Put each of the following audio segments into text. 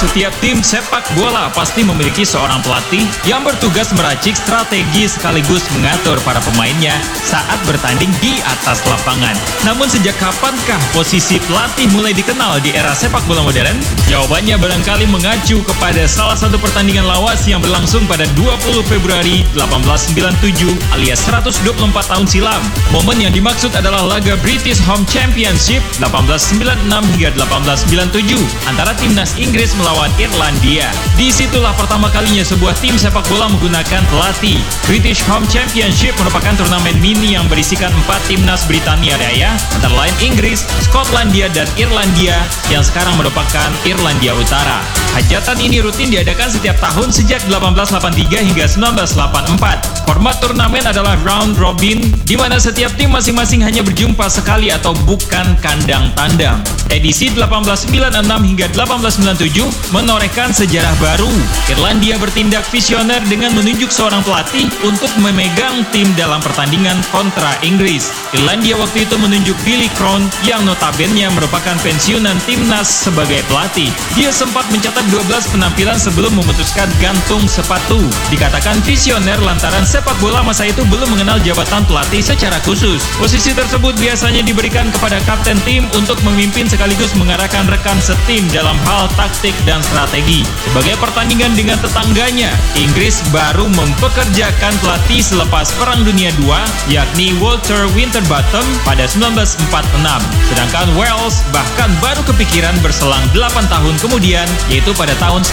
Setiap tim sepak bola pasti memiliki seorang pelatih yang bertugas meracik strategi sekaligus mengatur para pemainnya saat bertanding di atas lapangan. Namun sejak kapankah posisi pelatih mulai dikenal di era sepak bola modern? Jawabannya barangkali mengacu kepada salah satu pertandingan lawas yang berlangsung pada 20 Februari 1897 alias 124 tahun silam. Momen yang dimaksud adalah laga British Home Championship 1896 hingga 1897 antara timnas Inggris melawan Irlandia. Disitulah pertama kalinya sebuah tim sepak bola menggunakan pelatih. British Home Championship merupakan turnamen mini yang berisikan 4 timnas Britania Raya, antara lain Inggris, Skotlandia, dan Irlandia yang sekarang merupakan Irlandia Utara. Hajatan ini rutin diadakan setiap tahun sejak 1883 hingga 1984. Format turnamen adalah round robin, di mana setiap tim masing-masing hanya berjumpa sekali atau bukan kandang tandang. Edisi 1896 hingga 1897 menorehkan sejarah baru. Irlandia bertindak visioner dengan menunjuk seorang pelatih untuk memegang tim dalam pertandingan kontra Inggris. Irlandia waktu itu menunjuk Billy Crown yang notabene merupakan pensiunan timnas sebagai pelatih. Dia sempat mencatat 12 penampilan sebelum memutuskan gantung sepatu. Dikatakan visioner lantaran sepak bola masa itu belum mengenal jabatan pelatih secara khusus. Posisi tersebut biasanya diberikan kepada kapten tim untuk memimpin sekaligus mengarahkan rekan setim dalam hal taktik dan strategi. Sebagai pertandingan dengan tetangganya, Inggris baru mempekerjakan pelatih selepas Perang Dunia II, yakni Walter Winterbottom pada 1946. Sedangkan Wales bahkan baru kepikiran berselang 8 tahun kemudian, yaitu pada tahun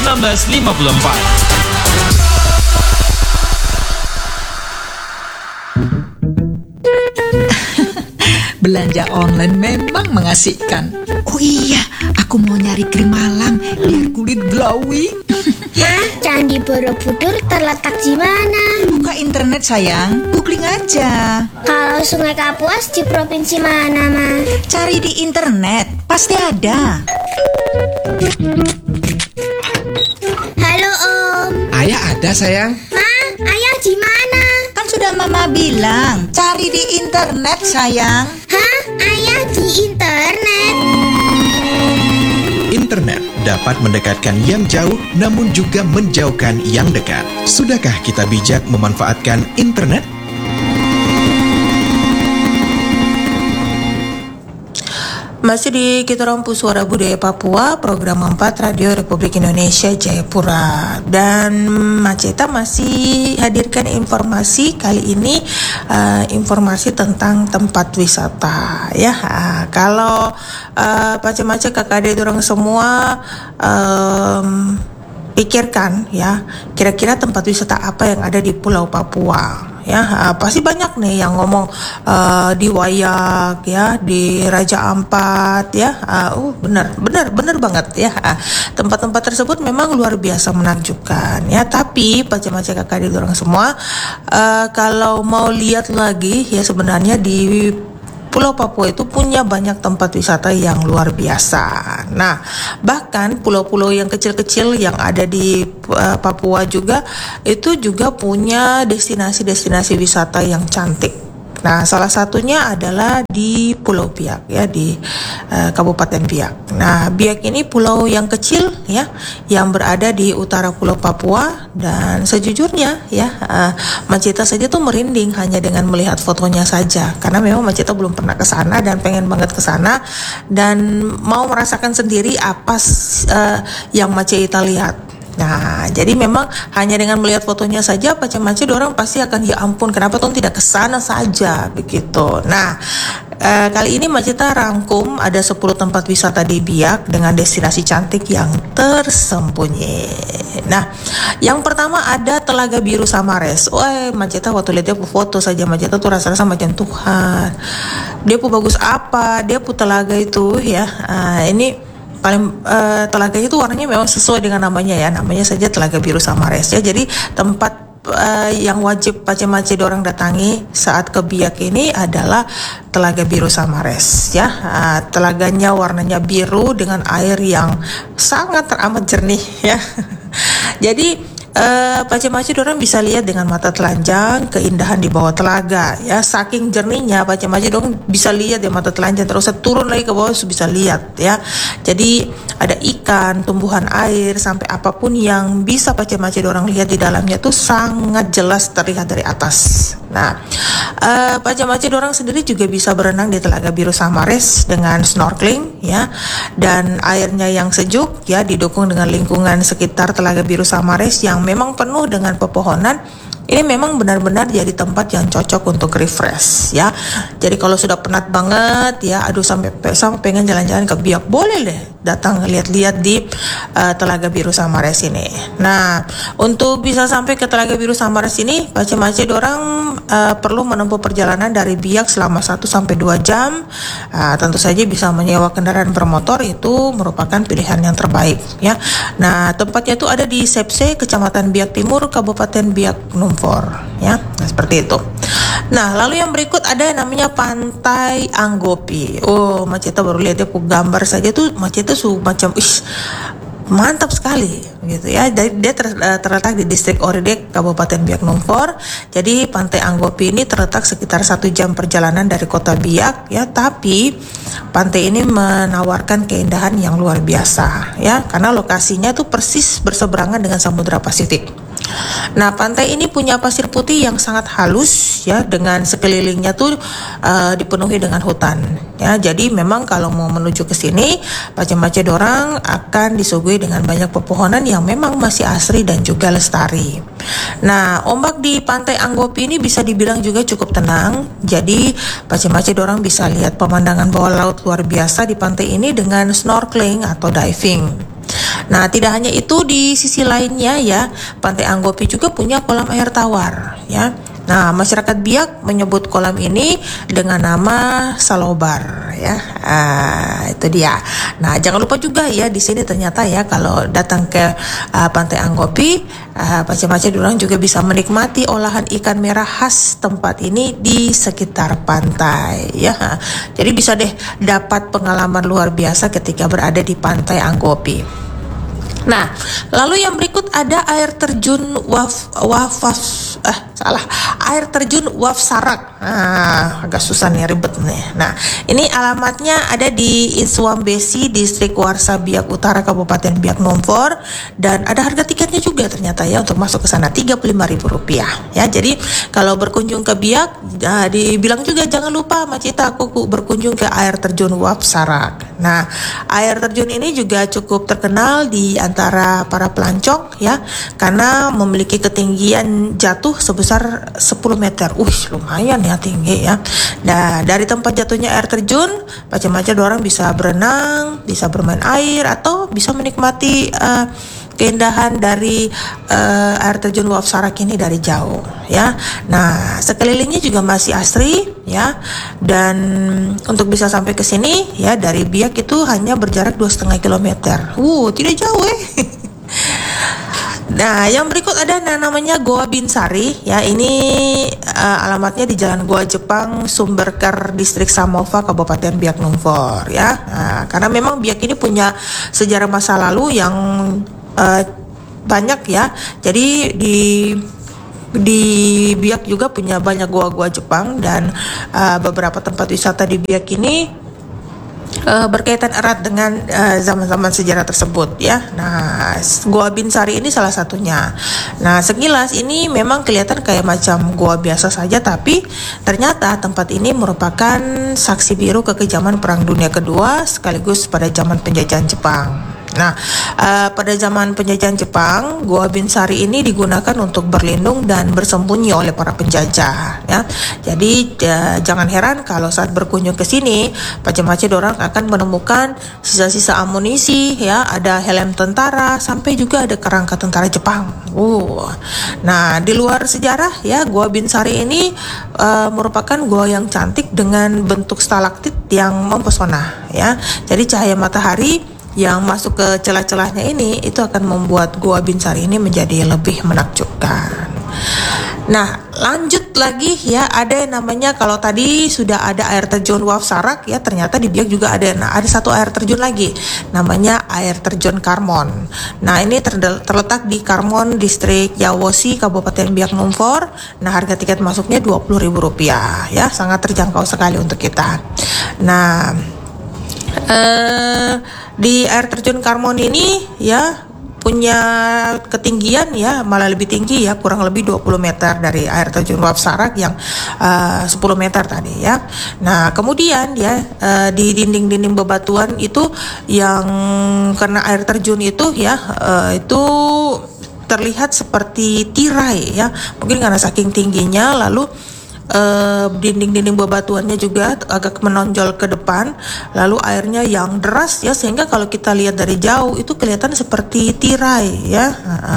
1954. Belanja online memang mengasihkan. Oh iya, aku mau nyari krim malam Biar kulit glowing. Hah? Candi Borobudur terletak di mana? Buka internet sayang, googling aja. Kalau Sungai Kapuas di provinsi mana, Ma? Cari di internet, pasti ada. Halo Om. Ayah ada sayang. Ma, Ayah di mana? Kan sudah mama bilang, cari di internet sayang. Hah? Ayah di internet? Internet dapat mendekatkan yang jauh namun juga menjauhkan yang dekat. Sudahkah kita bijak memanfaatkan internet? Masih di Kita Rompu Suara Budaya Papua, program 4 Radio Republik Indonesia Jayapura. Dan Maceta masih hadirkan informasi kali ini, informasi tentang tempat wisata ya. Kalau macam-macam kakak adik orang semua pikirkan ya, kira-kira tempat wisata apa yang ada di Pulau Papua. Ya, pasti banyak nih yang ngomong di Wayak ya, di Raja Ampat ya. Benar banget ya. Tempat-tempat tersebut memang luar biasa menakjubkan ya. Tapi macam-macam kakak di orang semua, kalau mau lihat lagi ya, sebenarnya di Pulau Papua itu punya banyak tempat wisata yang luar biasa. Nah, bahkan pulau-pulau yang kecil-kecil yang ada di Papua juga itu juga punya destinasi-destinasi wisata yang cantik. Nah, salah satunya adalah di Pulau Biak ya, di Kabupaten Biak. Nah, Biak ini pulau yang kecil ya, yang berada di utara Pulau Papua, dan sejujurnya ya, Maceta saja tuh merinding hanya dengan melihat fotonya saja, karena memang Maceta belum pernah ke sana dan pengen banget ke sana dan mau merasakan sendiri apa yang Maceta lihat. Nah, jadi memang hanya dengan melihat fotonya saja macam-macam orang pasti akan, ya ampun, kenapa tuh tidak ke sana saja begitu. Nah, kali ini Maceta rangkum ada 10 tempat wisata di Biak dengan destinasi cantik yang tersembunyi. Nah, yang pertama ada Telaga Biru Samares. Wah, Maceta waktu lihat dia foto saja, Maceta tuh rasa-rasa macam Tuhan. Dia pun bagus apa? Dia pun telaga itu ya. Ini paling telaga itu warnanya memang sesuai dengan namanya ya, namanya saja Telaga Biru Samares ya. Jadi tempat yang wajib macam-macam orang datangi saat ke Biak ini adalah Telaga Biru Samares ya. Telaganya warnanya biru dengan air yang sangat teramat jernih ya. Jadi Pace-mace dorang bisa lihat dengan mata telanjang keindahan di bawah telaga ya, saking jernihnya pace-mace dorang bisa lihat di mata telanjang, terus turun lagi ke bawah bisa lihat ya. Jadi ada ikan, tumbuhan air, sampai apapun yang bisa pace-mace dorang lihat di dalamnya tuh sangat jelas terlihat dari atas. Nah, pace-mace dorang sendiri juga bisa berenang di Telaga Biru Samares dengan snorkeling ya, dan airnya yang sejuk ya, didukung dengan lingkungan sekitar Telaga Biru Samares yang memang penuh dengan pepohonan. Ini memang benar-benar jadi tempat yang cocok untuk refresh ya. Jadi kalau sudah penat banget ya, aduh sampai pengen jalan-jalan ke Biak, boleh deh datang lihat-lihat di Telaga Biru Samares ini. Nah, untuk bisa sampai ke Telaga Biru Samares ini, pace-mace dorang perlu menempuh perjalanan dari Biak selama 1 sampai 2 jam. Tentu saja bisa menyewa kendaraan bermotor, itu merupakan pilihan yang terbaik ya. Nah, tempatnya itu ada di Sepse, Kecamatan Biak Timur, Kabupaten Biak Numfor ya. Nah, seperti itu. Nah, lalu yang berikut ada yang namanya Pantai Anggopi. Oh, Maceta baru lihat ya, gambar saja tuh Maceta macam mantap sekali gitu ya. Dia terletak di distrik Oridek, Kabupaten Biak Numfor. Jadi Pantai Anggopi ini terletak sekitar 1 jam perjalanan dari kota Biak ya, tapi pantai ini menawarkan keindahan yang luar biasa ya, karena lokasinya tuh persis berseberangan dengan Samudra Pasifik. Nah, pantai ini punya pasir putih yang sangat halus ya, dengan sekelilingnya tuh dipenuhi dengan hutan ya. Jadi memang kalau mau menuju ke sini, pace-mace dorang akan disuguhi dengan banyak pepohonan yang memang masih asri dan juga lestari. Nah, ombak di Pantai Anggopi ini bisa dibilang juga cukup tenang. Jadi pace-mace dorang bisa lihat pemandangan bawah laut luar biasa di pantai ini dengan snorkeling atau diving. Nah, tidak hanya itu, di sisi lainnya ya, Pantai Anggopi juga punya kolam air tawar ya. Nah, masyarakat Biak menyebut kolam ini dengan nama Salobar ya. Itu dia. Nah, jangan lupa juga ya, di sini ternyata ya kalau datang ke Pantai Anggopi, pace-mace dorang juga bisa menikmati olahan ikan merah khas tempat ini di sekitar pantai ya. Jadi bisa deh dapat pengalaman luar biasa ketika berada di Pantai Anggopi. Nah, lalu yang berikut ada air terjun air terjun Waf Sarak. Agak susah nih, ribet nih. Nah, ini alamatnya ada di Iswambesi, distrik Warsa Biak Utara, Kabupaten Biak Numfor, dan ada harga tiketnya juga ternyata ya untuk masuk ke sana, Rp35.000 ya. Jadi kalau berkunjung ke Biak, dibilang juga jangan lupa Macita aku berkunjung ke air terjun Waf Sarak. Nah, air terjun ini juga cukup terkenal di antara para pelancong ya, karena memiliki ketinggian jatuh sebesar 10 meter. Lumayan ya tinggi ya. Nah, dari tempat jatuhnya air terjun, pace-mace dorang bisa berenang, bisa bermain air, atau bisa menikmati keindahan dari air terjun Waf Sarak ini dari jauh ya. Nah, sekelilingnya juga masih asri ya, dan untuk bisa sampai ke sini ya dari Biak itu hanya berjarak 2,5 kilometer. Tidak jauh Nah, yang berikut ada namanya Goa Binsari ya. Ini alamatnya di Jalan Goa Jepang, Sumberker, Distrik Samova, Kabupaten Biak Numfor ya. Nah, karena memang Biak ini punya sejarah masa lalu yang banyak ya. Jadi di Biak juga punya banyak goa-goa Jepang, dan beberapa tempat wisata di Biak ini berkaitan erat dengan zaman-zaman sejarah tersebut ya. Nah, Goa Binsari ini salah satunya. Nah, sekilas ini memang kelihatan kayak macam goa biasa saja, tapi ternyata tempat ini merupakan saksi biru kekejaman Perang Dunia Kedua sekaligus pada zaman penjajahan Jepang. Nah, pada zaman penjajahan Jepang, Goa Binsari ini digunakan untuk berlindung dan bersembunyi oleh para penjajah ya. Jadi jangan heran kalau saat berkunjung ke sini, pace-mace dorang akan menemukan sisa-sisa amunisi ya, ada helm tentara, sampai juga ada kerangka tentara Jepang. Nah, di luar sejarah ya, Goa Binsari ini merupakan goa yang cantik dengan bentuk stalaktit yang mempesona ya. Jadi cahaya matahari yang masuk ke celah-celahnya ini itu akan membuat Goa Binsari ini menjadi lebih menakjubkan. Nah, lanjut lagi ya, ada yang namanya, kalau tadi sudah ada air terjun Waf Sarak ya, ternyata di Biak juga ada satu air terjun lagi, namanya air terjun Karmon. Nah, ini terletak di Karmon, distrik Yawosi, Kabupaten Biak Numfor. Nah, harga tiket masuknya Rp20.000 ya, sangat terjangkau sekali untuk kita. Nah, di air terjun Karmon ini ya punya ketinggian ya malah lebih tinggi ya, kurang lebih 20 meter dari air terjun Waf Sarak yang 10 meter tadi ya. Nah, kemudian ya di dinding-dinding bebatuan itu yang kena air terjun itu ya itu terlihat seperti tirai ya, mungkin karena saking tingginya, lalu dinding-dinding bebatuannya juga agak menonjol ke depan, lalu airnya yang deras ya, sehingga kalau kita lihat dari jauh itu kelihatan seperti tirai ya.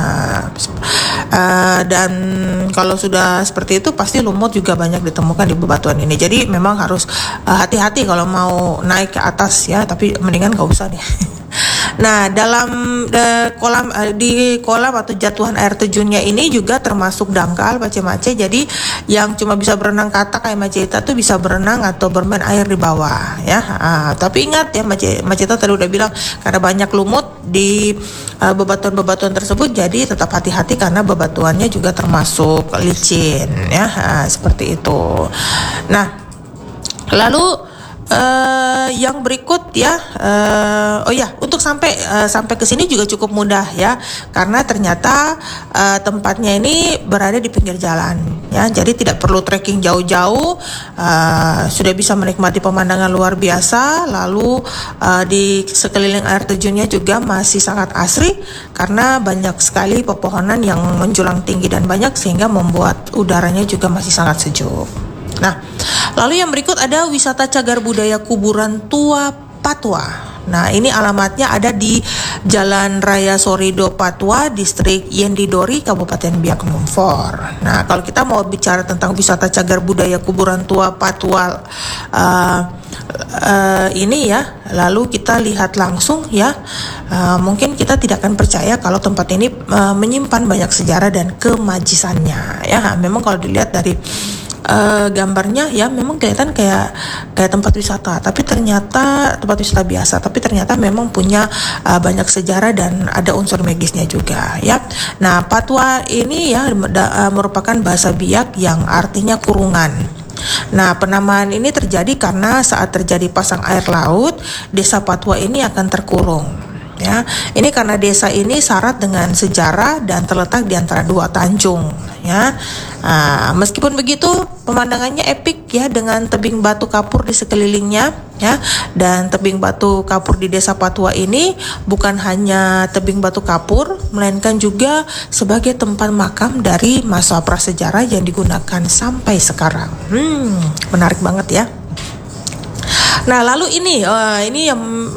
Dan kalau sudah seperti itu pasti lumut juga banyak ditemukan di bebatuan ini. Jadi memang harus hati-hati kalau mau naik ke atas ya, tapi mendingan gak usah deh. Nah, dalam di kolam atau jatuhan air terjunnya ini juga termasuk dangkal, mace-mace. Jadi yang cuma bisa berenang kata kayak Maceta tuh bisa berenang atau bermain air di bawah ya. Tapi ingat ya, Maceta tadi udah bilang karena banyak lumut di bebatuan-bebatuan tersebut, jadi tetap hati-hati karena bebatuannya juga termasuk licin ya. Seperti itu. Nah, lalu yang berikut ya, untuk sampai ke sini juga cukup mudah ya, karena ternyata tempatnya ini berada di pinggir jalan ya, jadi tidak perlu trekking jauh-jauh, sudah bisa menikmati pemandangan luar biasa. Lalu di sekeliling air terjunnya juga masih sangat asri karena banyak sekali pepohonan yang menjulang tinggi dan banyak, sehingga membuat udaranya juga masih sangat sejuk. Nah, lalu yang berikut ada wisata cagar budaya kuburan tua Patwa. Nah, ini alamatnya ada di Jalan Raya Sorido Patwa, distrik Yendidori, Kabupaten Biak Numfor. Nah, kalau kita mau bicara tentang wisata cagar budaya kuburan tua Patwa ini ya, lalu kita lihat langsung ya, mungkin kita tidak akan percaya kalau tempat ini menyimpan banyak sejarah dan kemajisannya ya. Memang kalau dilihat dari gambarnya ya memang kelihatan kayak tempat wisata, tapi ternyata tempat wisata biasa, tapi ternyata memang punya banyak sejarah dan ada unsur magisnya juga ya. Nah, Patwa ini ya merupakan bahasa Biak yang artinya kurungan. Nah, penamaan ini terjadi karena saat terjadi pasang air laut, desa Patwa ini akan terkurung. Ya, ini karena desa ini syarat dengan sejarah dan terletak di antara dua tanjung. Ya, meskipun begitu pemandangannya epik ya, dengan tebing batu kapur di sekelilingnya ya. Dan tebing batu kapur di desa Patwa ini bukan hanya tebing batu kapur, melainkan juga sebagai tempat makam dari masa prasejarah yang digunakan sampai sekarang. Menarik banget ya. Nah, lalu ini yang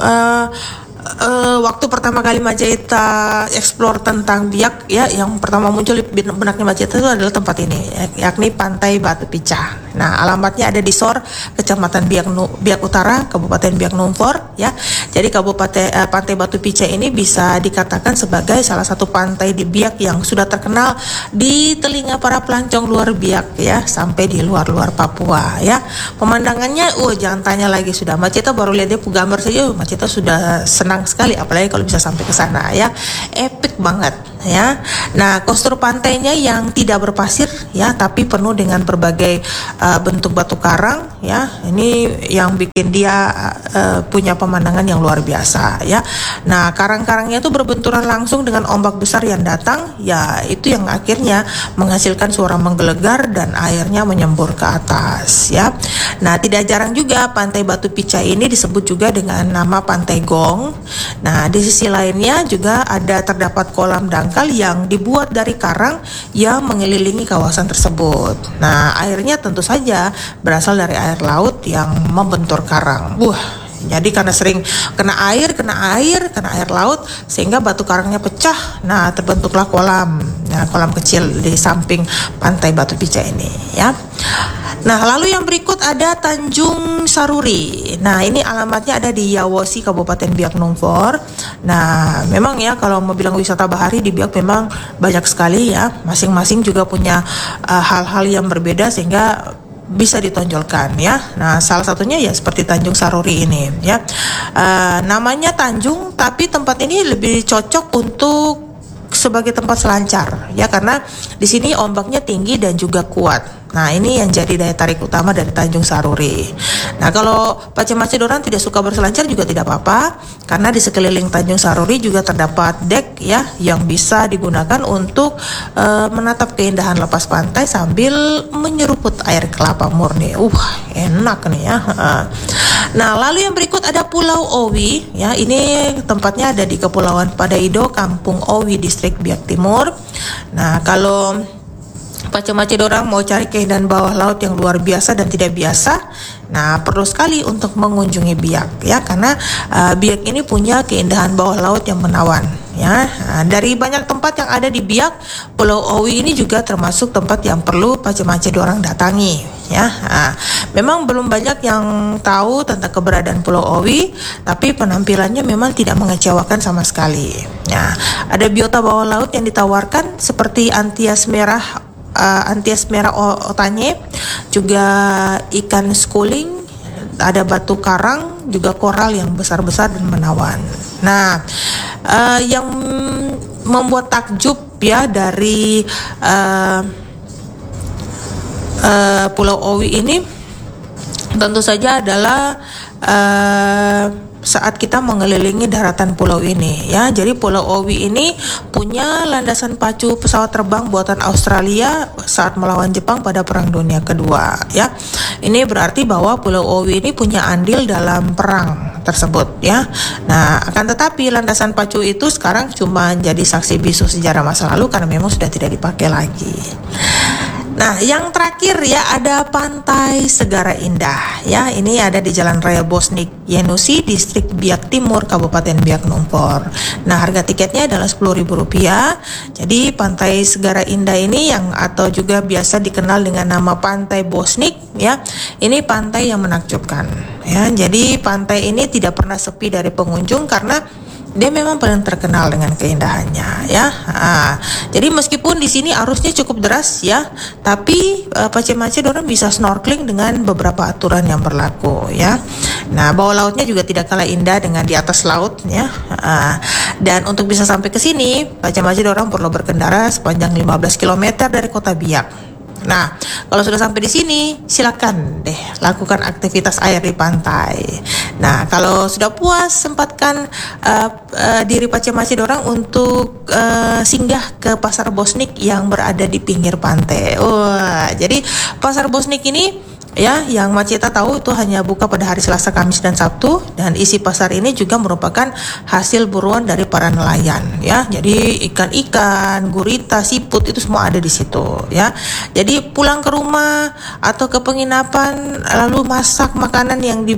waktu pertama kali Maceta explore tentang Biak ya, yang pertama muncul di benaknya Maceta itu adalah tempat ini, yakni Pantai Batu Picah. Nah, alamatnya ada di Sor, Kecamatan Biak Utara, Kabupaten Biak Numfor ya. Jadi Pantai Batu Picah ini bisa dikatakan sebagai salah satu pantai di Biak yang sudah terkenal di telinga para pelancong luar Biak ya, sampai di luar Papua ya. Pemandangannya jangan tanya lagi, sudah Maceta baru lihat dia gambar saja Maceta sudah senang sekali, apalagi kalau bisa sampai ke sana ya. Epic banget ya. Nah, kostur pantainya yang tidak berpasir ya, tapi penuh dengan berbagai bentuk batu karang ya. Ini yang bikin dia punya pemandangan yang luar biasa ya. Nah, karang-karangnya itu berbenturan langsung dengan ombak besar yang datang ya, itu yang akhirnya menghasilkan suara menggelegar dan airnya menyembur ke atas ya. Nah, tidak jarang juga Pantai Batu Picah ini disebut juga dengan nama Pantai Gong. Nah, di sisi lainnya juga terdapat kolam dangkal yang dibuat dari karang yang mengelilingi kawasan tersebut. Nah, airnya tentu saja berasal dari air laut yang membentur karang. Jadi karena sering kena air laut, sehingga batu karangnya pecah. Nah, terbentuklah kolam kecil di samping Pantai Batu Picah ini ya. Nah, lalu yang berikut ada Tanjung Saruri. Nah, ini alamatnya ada di Yawosi, Kabupaten Biak Numfor. Nah, memang ya kalau mau bilang wisata bahari di Biak memang banyak sekali ya. Masing-masing juga punya hal-hal yang berbeda sehingga bisa ditonjolkan ya. Nah, salah satunya ya seperti Tanjung Saruri ini ya. Namanya Tanjung, tapi tempat ini lebih cocok untuk sebagai tempat selancar ya, karena di sini ombaknya tinggi dan juga kuat. Nah, ini yang jadi daya tarik utama dari Tanjung Saruri. Nah, kalau Pace-Macedoran tidak suka berselancar juga tidak apa-apa, karena di sekeliling Tanjung Saruri juga terdapat dek ya yang bisa digunakan untuk menatap keindahan lepas pantai sambil menyeruput air kelapa murni. Enak nih ya. Nah, lalu yang berikut ada Pulau Owi ya. Ini tempatnya ada di Kepulauan Padaido, Kampung Owi, Distrik Biak Timur. Nah, kalau Pace-Macedoran mau cari keindahan bawah laut yang luar biasa dan tidak biasa, nah perlu sekali untuk mengunjungi Biak ya, karena Biak ini punya keindahan bawah laut yang menawan ya. Dari banyak tempat yang ada di Biak, Pulau Owi ini juga termasuk tempat yang perlu Pace-Macedoran datangi ya. Memang belum banyak yang tahu tentang keberadaan Pulau Owi, tapi penampilannya memang tidak mengecewakan sama sekali ya. Ada biota bawah laut yang ditawarkan seperti Antias merah otanye, juga ikan schooling, ada batu karang, juga koral yang besar-besar dan menawan. Nah, yang membuat takjub ya dari Pulau Owi ini tentu saja adalah saat kita mengelilingi daratan pulau ini ya. Jadi Pulau Owi ini punya landasan pacu pesawat terbang buatan Australia saat melawan Jepang pada Perang Dunia Kedua ya. Ini berarti bahwa Pulau Owi ini punya andil dalam perang tersebut ya. Nah, akan tetapi landasan pacu itu sekarang cuma jadi saksi bisu sejarah masa lalu karena memang sudah tidak dipakai lagi. Nah, yang terakhir ya ada Pantai Segara Indah ya. Ini ada di Jalan Raya Bosnik Yenusi, Distrik Biak Timur, Kabupaten Biak Numfor. Nah, harga tiketnya adalah Rp10.000. Jadi Pantai Segara Indah ini yang atau juga biasa dikenal dengan nama Pantai Bosnik ya. Ini pantai yang menakjubkan ya. Jadi pantai ini tidak pernah sepi dari pengunjung karena dia memang paling terkenal dengan keindahannya ya. Jadi meskipun di sini arusnya cukup deras ya, tapi Pace-Macedoran bisa snorkeling dengan beberapa aturan yang berlaku ya. Nah, bawah lautnya juga tidak kalah indah dengan di atas laut ya. Dan untuk bisa sampai ke sini, Pace-Macedoran perlu berkendara sepanjang 15 km dari kota Biak. Nah, kalau sudah sampai di sini, silakan deh lakukan aktivitas air di pantai. Nah, kalau sudah puas, sempatkan diri Pace-Macedoran untuk singgah ke Pasar Bosnik yang berada di pinggir pantai. Jadi Pasar Bosnik ini ya, yang Maceta tahu itu hanya buka pada hari Selasa, Kamis, dan Sabtu, dan isi pasar ini juga merupakan hasil buruan dari para nelayan ya. Jadi ikan-ikan, gurita, siput itu semua ada di situ ya. Jadi pulang ke rumah atau ke penginapan lalu masak makanan yang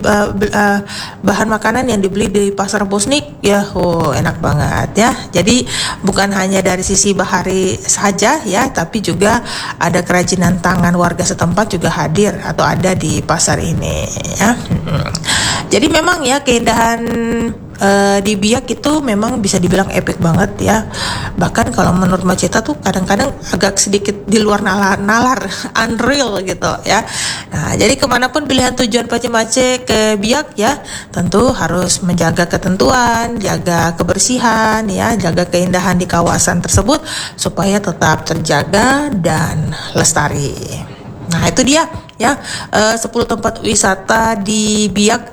bahan makanan yang dibeli di Pasar Bosnik ya, enak banget ya. Jadi bukan hanya dari sisi bahari saja ya, tapi juga ada kerajinan tangan warga setempat juga hadir atau ada di pasar ini ya. Jadi memang ya keindahan di Biak itu memang bisa dibilang epic banget ya. Bahkan kalau menurut Maceta tuh kadang-kadang agak sedikit di luar nalar unreal gitu ya. Nah, jadi kemanapun pilihan tujuan Pace-Mace ke Biak ya, tentu harus menjaga ketentuan, jaga kebersihan ya, jaga keindahan di kawasan tersebut supaya tetap terjaga dan lestari. Nah, itu dia ya 10 tempat wisata di Biak